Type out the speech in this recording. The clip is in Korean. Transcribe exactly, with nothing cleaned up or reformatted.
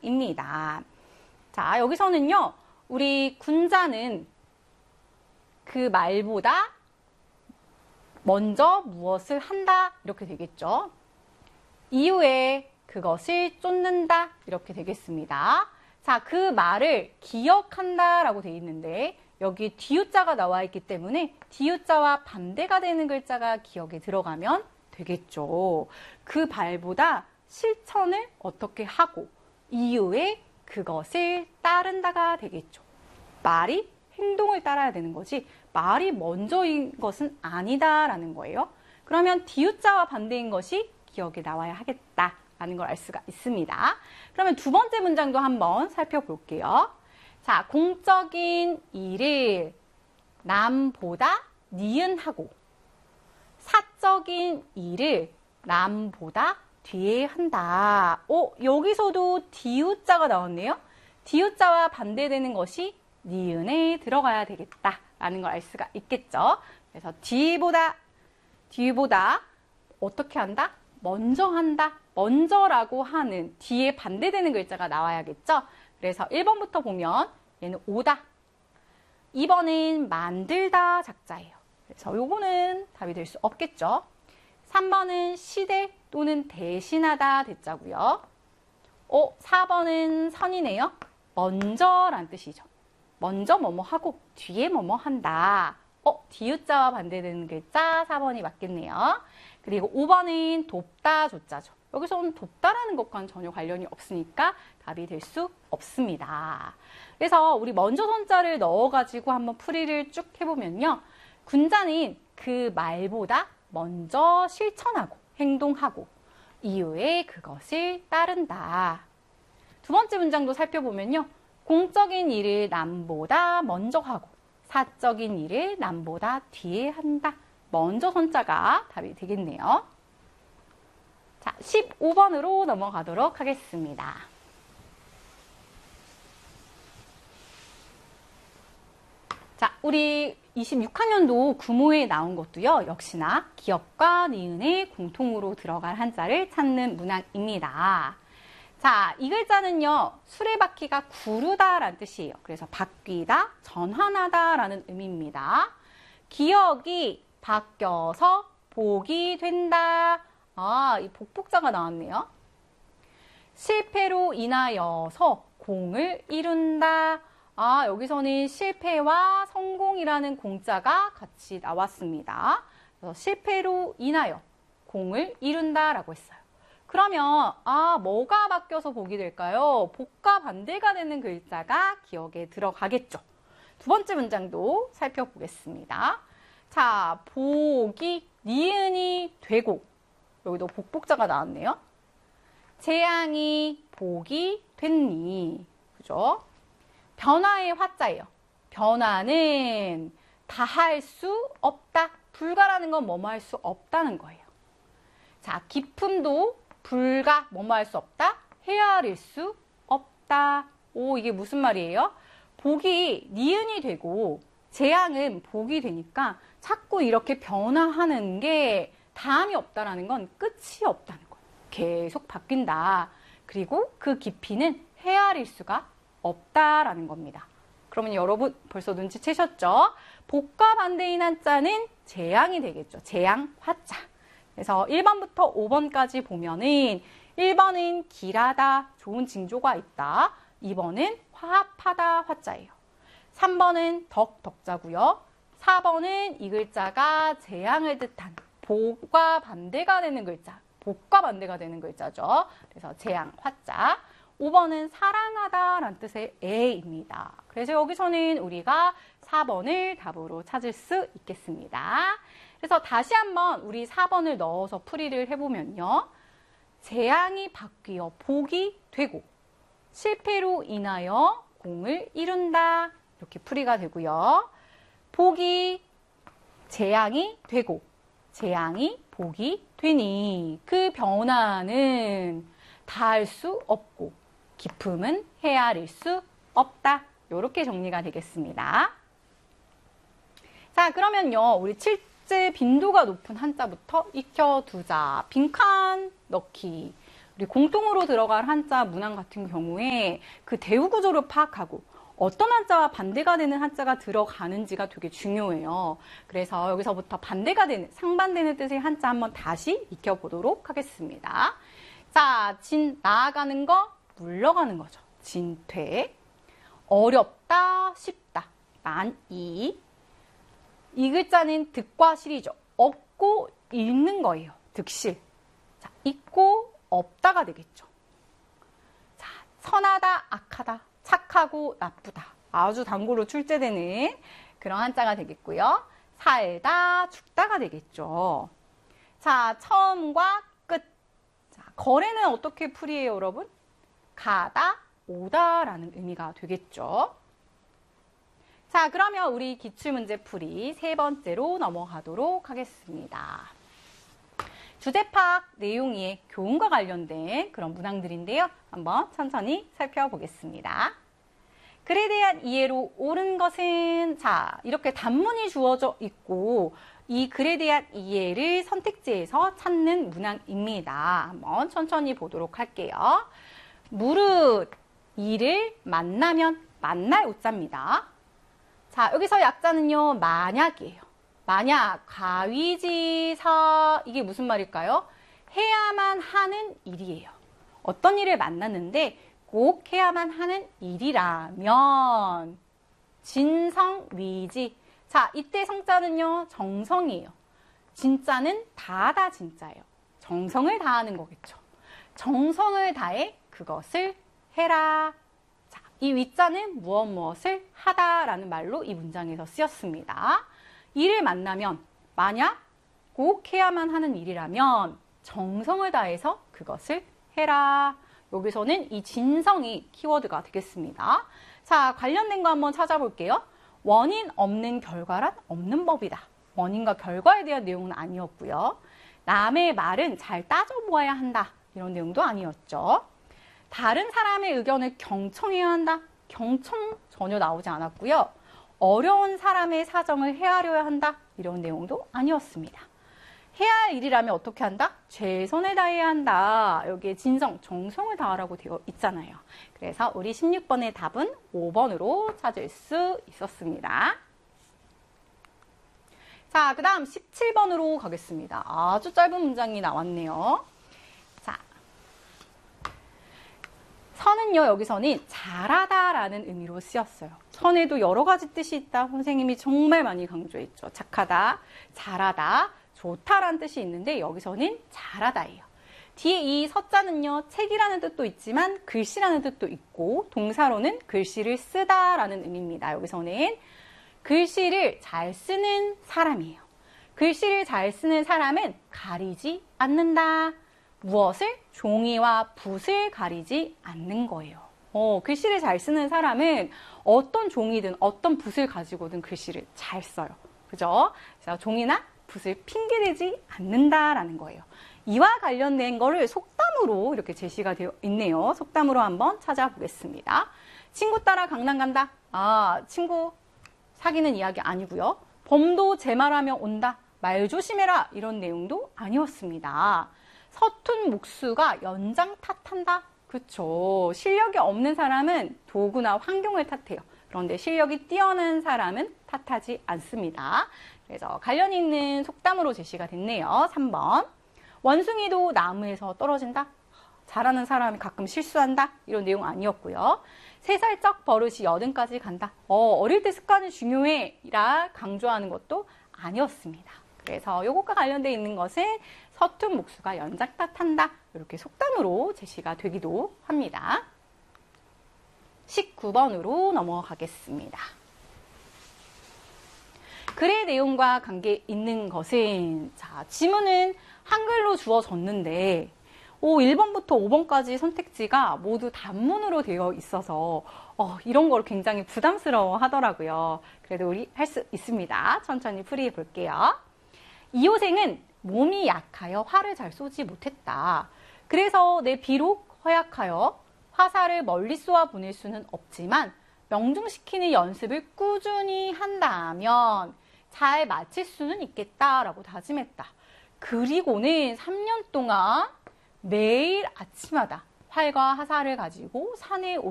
문장입니다. 자, 여기서는요, 우리 군자는 그 말보다 먼저 무엇을 한다 이렇게 되겠죠. 이후에 그것을 쫓는다 이렇게 되겠습니다. 자, 그 말을 기억한다 라고 되어 있는데 여기 뒤유자가 나와 있기 때문에 뒤유자와 반대가 되는 글자가 기억에 들어가면 되겠죠. 그 말보다 실천을 어떻게 하고 이후에 그것을 따른다가 되겠죠. 말이 행동을 따라야 되는 거지 말이 먼저인 것은 아니다라는 거예요. 그러면 뒤유자와 반대인 것이 기억에 나와야 하겠다라는 걸 알 수가 있습니다. 그러면 두 번째 문장도 한번 살펴볼게요. 자, 공적인 일을 남보다 니은하고 사적인 일을 남보다 뒤에 한다. 오, 여기서도 뒤유자가 나왔네요. 뒤유자와 반대되는 것이 니은에 들어가야 되겠다라는 걸 알 수가 있겠죠. 그래서 뒤보다, 뒤보다 어떻게 한다? 먼저 한다. 먼저라고 하는 뒤에 반대되는 글자가 나와야겠죠. 그래서 일 번부터 보면 얘는 오다. 이 번은 만들다 작자예요. 그래서 요거는 답이 될 수 없겠죠. 삼 번은 시대 또는 대신하다 대자고요. 어, 사 번은 선이네요. 먼저란 뜻이죠. 먼저 뭐뭐 하고 뒤에 뭐뭐 한다. 어, 뒤유자와 반대되는 글자 사 번이 맞겠네요. 그리고 오 번은 돕다 조자죠. 여기서는 돕다라는 것과는 전혀 관련이 없으니까 답이 될 수 없습니다. 그래서 우리 먼저 손자를 넣어가지고 한번 풀이를 쭉 해보면요. 군자는 그 말보다 먼저 실천하고 행동하고 이후에 그것을 따른다. 두 번째 문장도 살펴보면요. 공적인 일을 남보다 먼저 하고 사적인 일을 남보다 뒤에 한다. 먼저 손자가 답이 되겠네요. 자, 십오 번으로 넘어가도록 하겠습니다. 자, 우리 이십육 학년도 구모에 나온 것도요. 역시나 기억과 니은의 공통으로 들어갈 한자를 찾는 문항입니다. 자, 이 글자는요. 수레바퀴가 구르다라는 뜻이에요. 그래서 바뀌다, 전환하다라는 의미입니다. 기억이 바뀌어서 복이 된다. 아, 이 복복자가 나왔네요. 실패로 인하여서 공을 이룬다. 아, 여기서는 실패와 성공이라는 공자가 같이 나왔습니다. 그래서 실패로 인하여 공을 이룬다라고 했어요. 그러면 아, 뭐가 바뀌어서 복이 될까요? 복과 반대가 되는 글자가 기억에 들어가겠죠. 두 번째 문장도 살펴보겠습니다. 자, 복이 니은이 되고 여기도 복복자가 나왔네요. 재앙이 복이 됐니. 그죠? 변화의 화자예요. 변화는 다 할 수 없다. 불가라는 건 뭐뭐 할 수 없다는 거예요. 자, 기품도 불가, 뭐뭐 할 수 없다. 헤아릴 수 없다. 오, 이게 무슨 말이에요? 복이 니은이 되고 재앙은 복이 되니까 자꾸 이렇게 변화하는 게 다음이 없다라는 건 끝이 없다는 거예요. 계속 바뀐다. 그리고 그 깊이는 헤아릴 수가 없다라는 겁니다. 그러면 여러분 벌써 눈치채셨죠? 복과 반대인 한자는 재앙이 되겠죠. 재앙 화자. 그래서 일 번부터 오 번까지 보면은 일 번은 길하다, 좋은 징조가 있다. 이 번은 화합하다 화자예요. 삼 번은 덕, 덕자고요. 사 번은 이 글자가 재앙을 뜻한 복과 반대가 되는 글자. 복과 반대가 되는 글자죠. 그래서 재앙 화자. 오 번은 사랑하다 라는 뜻의 애입니다. 그래서 여기서는 우리가 사 번을 답으로 찾을 수 있겠습니다. 그래서 다시 한번 우리 사 번을 넣어서 풀이를 해보면요. 재앙이 바뀌어 복이 되고 실패로 인하여 공을 이룬다. 이렇게 풀이가 되고요. 복이 재앙이 되고 재앙이 복이 되니 그 변화는 다 할 수 없고 기품은 헤아릴 수 없다. 이렇게 정리가 되겠습니다. 자, 그러면요. 우리 칠제 빈도가 높은 한자부터 익혀두자. 빈칸 넣기. 우리 공통으로 들어갈 한자 문항 같은 경우에 그 대우 구조를 파악하고 어떤 한자와 반대가 되는 한자가 들어가는지가 되게 중요해요. 그래서 여기서부터 반대가 되는, 상반되는 뜻의 한자 한번 다시 익혀보도록 하겠습니다. 자, 진, 나아가는 거, 물러가는 거죠. 진퇴. 어렵다, 쉽다. 만이. 이 글자는 득과 실이죠. 얻고 읽는 거예요. 득실. 자, 있고 없다가 되겠죠. 자, 선하다, 악하다. 착하고 나쁘다. 아주 단고로 출제되는 그런 한자가 되겠고요. 살다, 죽다가 되겠죠. 자, 처음과 끝. 자, 거래는 어떻게 풀이해요, 여러분? 가다, 오다라는 의미가 되겠죠. 자, 그러면 우리 기출문제 풀이 세 번째로 넘어가도록 하겠습니다. 주제 파악 내용이 교훈과 관련된 그런 문항들인데요. 한번 천천히 살펴보겠습니다. 글에 대한 이해로 옳은 것은, 자, 이렇게 단문이 주어져 있고 이 글에 대한 이해를 선택지에서 찾는 문항입니다. 한번 천천히 보도록 할게요. 무릇 이를 만나면, 만날 오자입니다. 자, 여기서 약자는요, 만약이에요. 만약, 가위지사, 이게 무슨 말일까요? 해야만 하는 일이에요. 어떤 일을 만났는데 꼭 해야만 하는 일이라면, 진성위지. 자, 이때 성자는요, 정성이에요. 진짜는 다하다 진짜예요. 정성을 다하는 거겠죠. 정성을 다해 그것을 해라. 자, 이 위자는 무엇 무엇을 하다라는 말로 이 문장에서 쓰였습니다. 일을 만나면, 만약 꼭 해야만 하는 일이라면 정성을 다해서 그것을 해라. 여기서는 이 진성이 키워드가 되겠습니다. 자, 관련된 거 한번 찾아볼게요. 원인 없는 결과란 없는 법이다. 원인과 결과에 대한 내용은 아니었고요. 남의 말은 잘 따져보아야 한다. 이런 내용도 아니었죠. 다른 사람의 의견을 경청해야 한다. 경청 전혀 나오지 않았고요. 어려운 사람의 사정을 헤아려야 한다. 이런 내용도 아니었습니다. 해야 할 일이라면 어떻게 한다? 최선을 다해야 한다. 여기에 진성, 정성을 다하라고 되어 있잖아요. 그래서 우리 십육 번의 답은 오 번으로 찾을 수 있었습니다. 자, 그 다음 십칠 번으로 가겠습니다. 아주 짧은 문장이 나왔네요. 자, 선은요, 여기서는 잘하다라는 의미로 쓰였어요. 선에도 여러 가지 뜻이 있다. 선생님이 정말 많이 강조했죠. 착하다, 잘하다, 좋다라는 뜻이 있는데 여기서는 잘하다예요. 뒤에 이 서자는요, 책이라는 뜻도 있지만 글씨라는 뜻도 있고 동사로는 글씨를 쓰다라는 의미입니다. 여기서는 글씨를 잘 쓰는 사람이에요. 글씨를 잘 쓰는 사람은 가리지 않는다. 무엇을? 종이와 붓을 가리지 않는 거예요. 어, 글씨를 잘 쓰는 사람은 어떤 종이든 어떤 붓을 가지고든 글씨를 잘 써요. 그죠? 그래서 종이나 붓을 핑계대지 않는다라는 거예요. 이와 관련된 거를 속담으로 이렇게 제시가 되어 있네요. 속담으로 한번 찾아보겠습니다. 친구 따라 강남 간다. 아, 친구 사귀는 이야기 아니고요. 범도 제 말하면 온다. 말 조심해라. 이런 내용도 아니었습니다. 서툰 목수가 연장 탓한다. 그렇죠. 실력이 없는 사람은 도구나 환경을 탓해요. 그런데 실력이 뛰어난 사람은 탓하지 않습니다. 그래서 관련 있는 속담으로 제시가 됐네요. 삼 번. 원숭이도 나무에서 떨어진다. 잘하는 사람이 가끔 실수한다. 이런 내용 아니었고요. 세 살적 버릇이 여든까지 간다. 어, 어릴 때 습관이 중요해. 라 강조하는 것도 아니었습니다. 그래서 이것과 관련되어 있는 것은 서툰 목수가 연장 탓한다. 이렇게 속담으로 제시가 되기도 합니다. 십구 번으로 넘어가겠습니다. 글의 내용과 관계 있는 것은, 자, 지문은 한글로 주어졌는데 오, 일 번부터 오 번까지 선택지가 모두 단문으로 되어 있어서 어, 이런 걸 굉장히 부담스러워 하더라고요. 그래도 우리 할 수 있습니다. 천천히 풀이해 볼게요. 이호생은 몸이 약하여 활을 잘 쏘지 못했다. 그래서 내 비록 허약하여 화살을 멀리 쏘아 보낼 수는 없지만 명중시키는 연습을 꾸준히 한다면 잘 맞힐 수는 있겠다라고 다짐했다. 그리고는 삼 년 동안 매일 아침마다 활과 화살을 가지고 산에